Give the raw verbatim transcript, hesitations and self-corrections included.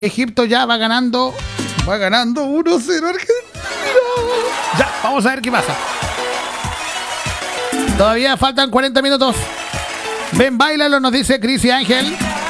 Egipto ya va ganando. Va ganando uno cero Argentina. Ya, vamos a ver qué pasa. Todavía faltan cuarenta minutos. Ven, bailalo, nos dice Cris y Ángel.